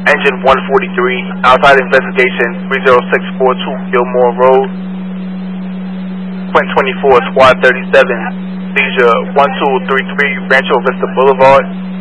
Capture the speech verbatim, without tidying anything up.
Engine one forty-three, outside investigation three zero six four two Gilmore Road. Point twenty-four, Squad thirty-seven, seizure one two three three Rancho Vista Boulevard.